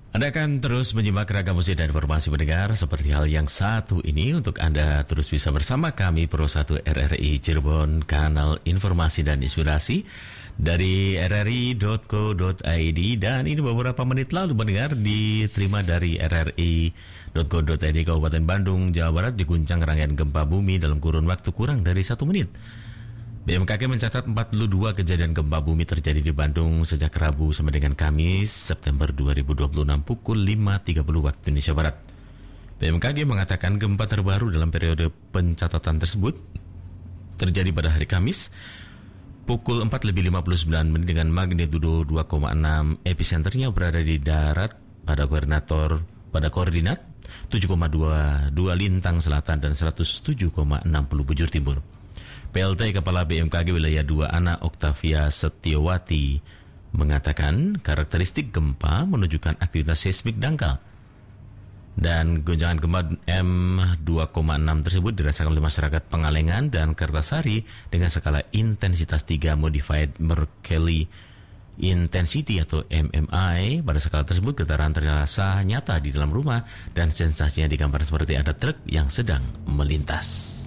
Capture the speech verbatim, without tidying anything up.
Anda akan terus menyimak ragam musik dan informasi pendengar seperti hal yang satu ini. Untuk Anda terus bisa bersama kami Pro satu R R I Cirebon, kanal informasi dan inspirasi dari r r i dot co dot i d. Dan ini beberapa menit lalu mendengar diterima dari r r i dot co dot i d Kabupaten Bandung, Jawa Barat diguncang rangkaian gempa bumi dalam kurun waktu kurang dari satu menit. B M K G mencatat empat puluh dua kejadian gempa bumi terjadi di Bandung sejak Rabu sampai dengan Kamis, September dua ribu dua puluh enam pukul lima tiga puluh waktu Indonesia Barat. B M K G mengatakan gempa terbaru dalam periode pencatatan tersebut terjadi pada hari Kamis pukul empat lebih lima puluh sembilan menit dengan magnitudo dua koma enam. Epicenternya berada di darat pada koordinator pada koordinat tujuh koma dua dua lintang selatan dan seratus tujuh koma enam puluh bujur timur. P L T Kepala B M K G Wilayah dua Ana Oktavia Setiawati mengatakan karakteristik gempa menunjukkan aktivitas seismik dangkal. Dan goncangan gempa M dua koma enam tersebut dirasakan oleh masyarakat Pengalengan dan Kertasari dengan skala intensitas tiga Modified Mercalli Intensity atau M M I. Pada skala tersebut getaran terasa nyata di dalam rumah dan sensasinya digambar seperti ada truk yang sedang melintas.